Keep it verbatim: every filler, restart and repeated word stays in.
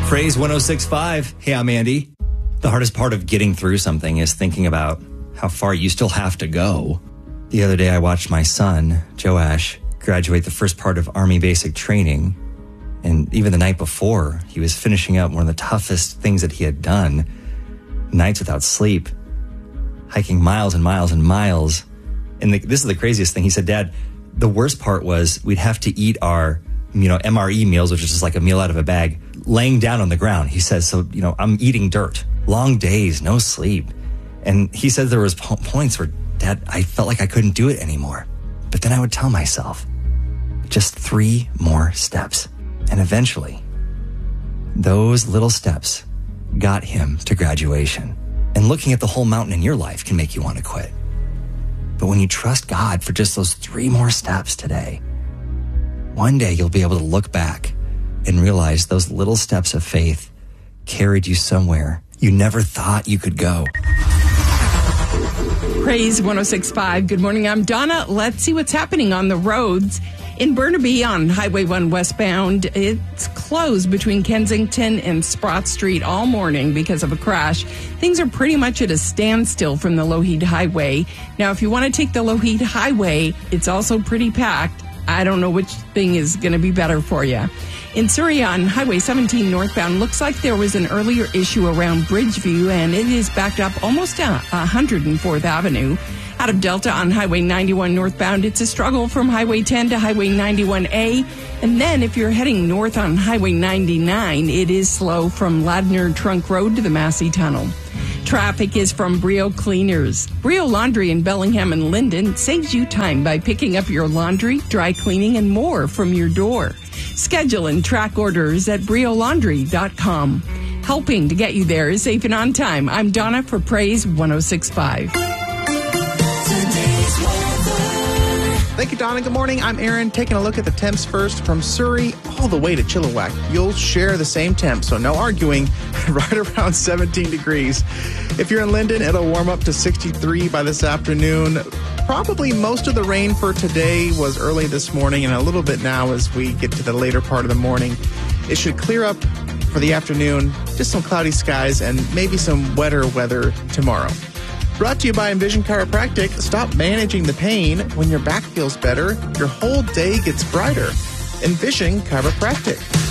Praise one oh six point five. Hey, I'm Andy. The hardest part of getting through something is thinking about how far you still have to go. The other day, I watched my son, Joash, graduate the first part of Army basic training. And even the night before, he was finishing up one of the toughest things that he had done. Nights without sleep, hiking miles and miles and miles. And the, this is the craziest thing. He said, Dad, the worst part was we'd have to eat our, you know, M R E meals, which is just like a meal out of a bag, laying down on the ground. He says, so, you know, I'm eating dirt, long days, no sleep. And he said there was po- points where, Dad, I felt like I couldn't do it anymore. But then I would tell myself, just three more steps. And eventually, those little steps got him to graduation. And looking at the whole mountain in your life can make you want to quit. But when you trust God for just those three more steps today, one day you'll be able to look back and realize those little steps of faith carried you somewhere you never thought you could go. Praise one oh six point five. Good morning. I'm Donna. Let's see what's happening on the roads. In Burnaby on Highway one westbound, it's closed between Kensington and Sprott Street all morning because of a crash. Things are pretty much at a standstill from the Lougheed Highway. Now, if you want to take the Lougheed Highway, it's also pretty packed. I don't know which thing is going to be better for you. In Surrey on Highway seventeen northbound, looks like there was an earlier issue around Bridgeview, and it is backed up almost to one hundred fourth Avenue. Out of Delta on Highway ninety-one northbound, it's a struggle from Highway ten to Highway ninety-one A. And then if you're heading north on Highway ninety-nine, it is slow from Ladner Trunk Road to the Massey Tunnel. Traffic is from Brio Cleaners. Brio Laundry in Bellingham and Linden saves you time by picking up your laundry, dry cleaning, and more from your door. Schedule and track orders at brio laundry dot com. Helping to get you there is safe and on time. I'm Donna for Praise one oh six point five. Thank you, Donna. Good morning. I'm Aaron. Taking a look at the temps first from Surrey all the way to Chilliwack. You'll share the same temp, so no arguing. Right around seventeen degrees. If you're in Linden, it'll warm up to sixty-three by this afternoon. Probably most of the rain for today was early this morning and a little bit now as we get to the later part of the morning. It should clear up for the afternoon. Just some cloudy skies and maybe some wetter weather tomorrow. Brought to you by Envision Chiropractic. Stop managing the pain. When your back feels better, your whole day gets brighter. Envision Chiropractic.